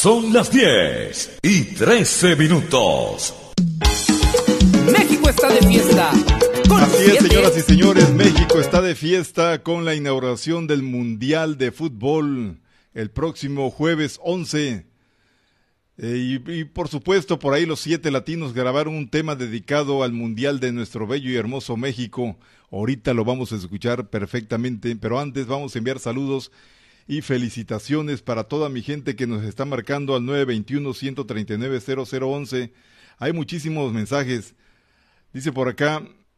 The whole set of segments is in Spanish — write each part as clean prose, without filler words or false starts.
Son las 10:13. México está de fiesta. Así es, señoras y señores, México está de fiesta con la inauguración del Mundial de Fútbol el próximo jueves 11. Y por supuesto, por ahí los 7 latinos grabaron un tema dedicado al Mundial de nuestro bello y hermoso México. Ahorita lo vamos a escuchar perfectamente, pero antes vamos a enviar saludos y felicitaciones para toda mi gente que nos está marcando al 921-139-0011. Hay muchísimos mensajes. Dice por acá...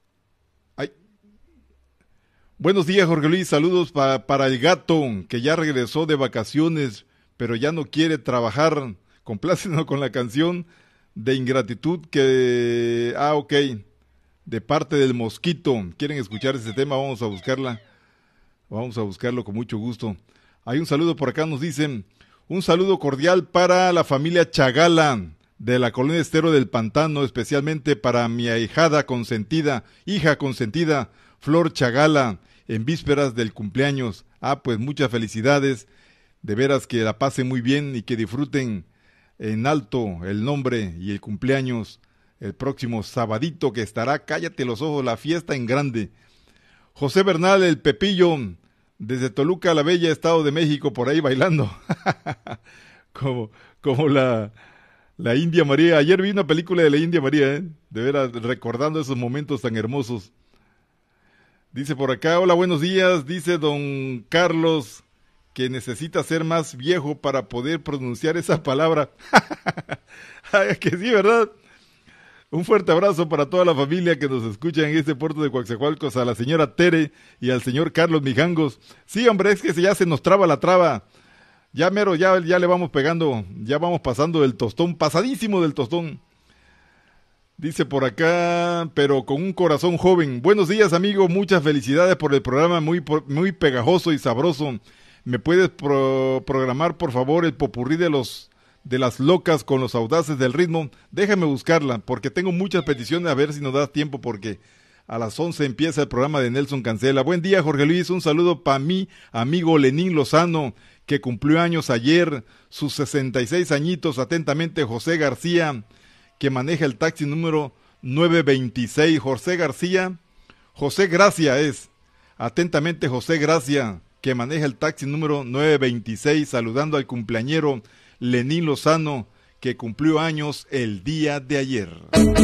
Buenos días, Jorge Luis, saludos para el gato que ya regresó de vacaciones, pero ya no quiere trabajar. Complácenos con la canción de Ingratitud que... ok, de parte del Mosquito. ¿Quieren escuchar ese tema? Vamos a buscarla. Vamos a buscarlo con mucho gusto. Hay un saludo por acá, nos dicen, un saludo cordial para la familia Chagala de la Colonia Estero del Pantano, especialmente para mi hija consentida, Flor Chagala, en vísperas del cumpleaños. Pues muchas felicidades, de veras que la pasen muy bien y que disfruten en alto el nombre y el cumpleaños el próximo sabadito que estará, cállate los ojos, la fiesta en grande. José Bernal, el Pepillo, desde Toluca, la Bella, Estado de México, por ahí bailando, como la India María. Ayer vi una película de la India María, de veras, recordando esos momentos tan hermosos. Dice por acá, hola, buenos días, dice don Carlos, que necesita ser más viejo para poder pronunciar esa palabra. Que sí, ¿verdad? Un fuerte abrazo para toda la familia que nos escucha en este puerto de Coatzacoalcos, a la señora Tere y al señor Carlos Mijangos. Sí, hombre, es que ya se nos traba la traba. Ya mero, ya le vamos pegando, ya vamos pasando del tostón, pasadísimo del tostón. Dice por acá, pero con un corazón joven. Buenos días, amigo, muchas felicidades por el programa, muy pegajoso y sabroso. ¿Me puedes programar, por favor, el popurrí de las locas con los audaces del ritmo? Déjame buscarla, porque tengo muchas peticiones, a ver si nos da tiempo, porque a las 11 empieza el programa de Nelson Cancela. Buen día, Jorge Luis, un saludo para mi amigo Lenín Lozano, que cumplió años ayer, sus 66 añitos. Atentamente, José García, que maneja el taxi número 926. José Gracia es. Atentamente, José Gracia, que maneja el taxi número 926, saludando al cumpleañero Lenín Lozano, que cumplió años el día de ayer.